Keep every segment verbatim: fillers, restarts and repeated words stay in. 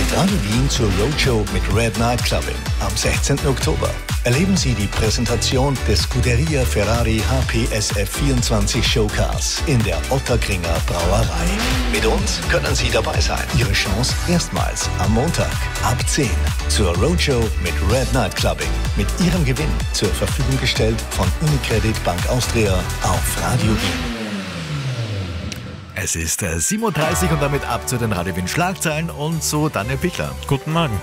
mit Radio Wien zur Roadshow mit Red Night Clubbing am sechzehnten Oktober. Erleben Sie die Präsentation des Scuderia Ferrari H P S F vierundzwanzig Showcars in der Ottakringer Brauerei. Mit uns können Sie dabei sein. Ihre Chance erstmals am Montag ab zehn zur Roadshow mit Red Night Clubbing. Mit Ihrem Gewinn zur Verfügung gestellt von Unicredit Bank Austria auf Radio Wien. Es ist sieben Uhr dreißig und damit ab zu den Radio Wien Schlagzeilen und zu Daniel Pichler. Guten Morgen.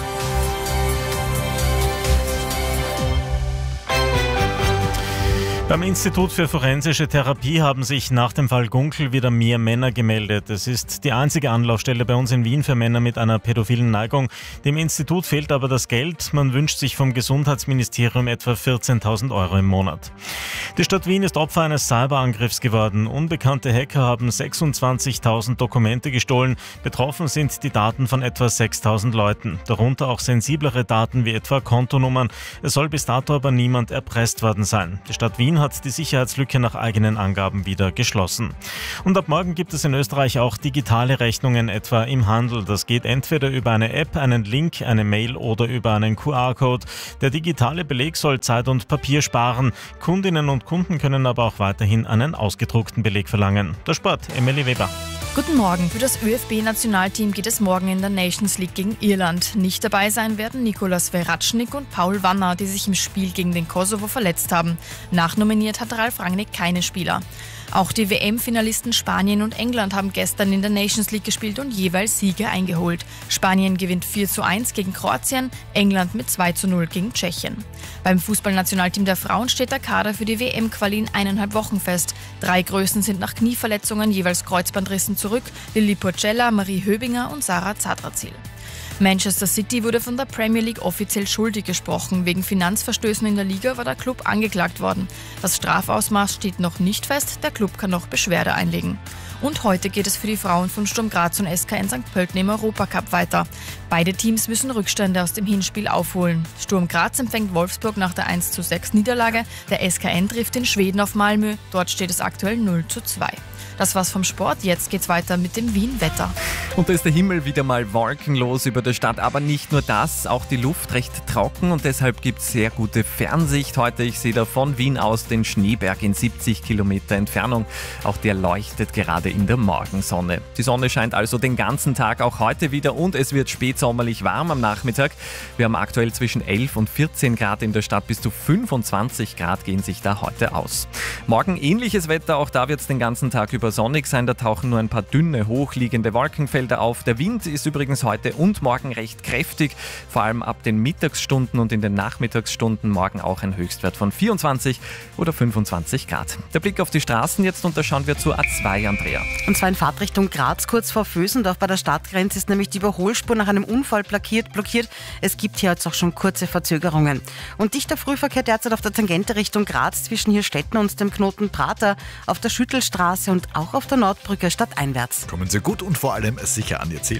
Beim Institut für forensische Therapie haben sich nach dem Fall Gunkel wieder mehr Männer gemeldet. Es ist die einzige Anlaufstelle bei uns in Wien für Männer mit einer pädophilen Neigung. Dem Institut fehlt aber das Geld. Man wünscht sich vom Gesundheitsministerium etwa vierzehntausend Euro im Monat. Die Stadt Wien ist Opfer eines Cyberangriffs geworden. Unbekannte Hacker haben sechsundzwanzigtausend Dokumente gestohlen. Betroffen sind die Daten von etwa sechstausend Leuten. Darunter auch sensiblere Daten wie etwa Kontonummern. Es soll bis dato aber niemand erpresst worden sein. Die Stadt Wien hat die Sicherheitslücke nach eigenen Angaben wieder geschlossen. Und ab morgen gibt es in Österreich auch digitale Rechnungen, etwa im Handel. Das geht entweder über eine App, einen Link, eine Mail oder über einen Q R-Code. Der digitale Beleg soll Zeit und Papier sparen. Kundinnen und Kunden können aber auch weiterhin einen ausgedruckten Beleg verlangen. Der Sport, Emily Weber. Guten Morgen. Für das Ö F B-Nationalteam geht es morgen in der Nations League gegen Irland. Nicht dabei sein werden Nikolas Veratschnik und Paul Wanner, die sich im Spiel gegen den Kosovo verletzt haben. Nachnominiert hat Ralf Rangnick keine Spieler. Auch die W M-Finalisten Spanien und England haben gestern in der Nations League gespielt und jeweils Siege eingeholt. Spanien gewinnt vier zu eins gegen Kroatien, England mit zwei zu null gegen Tschechien. Beim Fußballnationalteam der Frauen steht der Kader für die W M-Quali in eineinhalb Wochen fest. Drei Größen sind nach Knieverletzungen jeweils Kreuzbandrissen zurück: Lilly Porcella, Marie Höbinger und Sarah Zadrazil. Manchester City wurde von der Premier League offiziell schuldig gesprochen. Wegen Finanzverstößen in der Liga war der Club angeklagt worden. Das Strafausmaß steht noch nicht fest, der Club kann noch Beschwerde einlegen. Und heute geht es für die Frauen von Sturm Graz und S K N Sankt Pölten im Europacup weiter. Beide Teams müssen Rückstände aus dem Hinspiel aufholen. Sturm Graz empfängt Wolfsburg nach der eins zu sechs Niederlage. Der S K N trifft in Schweden auf Malmö. Dort steht es aktuell null zu zwei. Das war's vom Sport. Jetzt geht's weiter mit dem Wien-Wetter. Und da ist der Himmel wieder mal wolkenlos über der Stadt. Aber nicht nur das, auch die Luft recht trocken und deshalb gibt's sehr gute Fernsicht heute. Ich sehe da von Wien aus den Schneeberg in siebzig Kilometer Entfernung. Auch der leuchtet gerade in der Morgensonne. Die Sonne scheint also den ganzen Tag auch heute wieder und es wird spätsommerlich warm am Nachmittag. Wir haben aktuell zwischen elf und vierzehn Grad in der Stadt. Bis zu fünfundzwanzig Grad gehen sich da heute aus. Morgen ähnliches Wetter, auch da wird es den ganzen Tag über sonnig sein, da tauchen nur ein paar dünne, hochliegende Wolkenfelder auf. Der Wind ist übrigens heute und morgen recht kräftig, vor allem ab den Mittagsstunden und in den Nachmittagsstunden morgen auch ein Höchstwert von vierundzwanzig oder fünfundzwanzig Grad. Der Blick auf die Straßen jetzt und da schauen wir zur A zwei, Andrea. Und zwar in Fahrtrichtung Graz, kurz vor Vösendorf bei der Stadtgrenze ist nämlich die Überholspur nach einem Unfall blockiert. blockiert. Es gibt hier jetzt auch schon kurze Verzögerungen. Und dichter Frühverkehr derzeit auf der Tangente Richtung Graz zwischen Hirstetten und dem Knoten Prater, auf der Schüttelstraße und auch auf der Nordbrücke stadteinwärts. Kommen Sie gut und vor allem sicher an Ihr Ziel.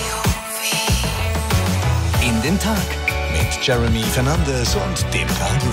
In den Tag mit Jeremy Fernandes und dem Radio